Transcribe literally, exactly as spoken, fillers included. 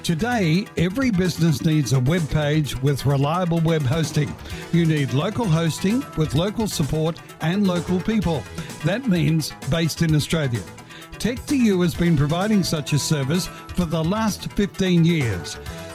Today, every business needs a web page with reliable web hosting. You need local hosting with local support and local people. That means based in Australia. Tech two U has been providing such a service for the last fifteen years.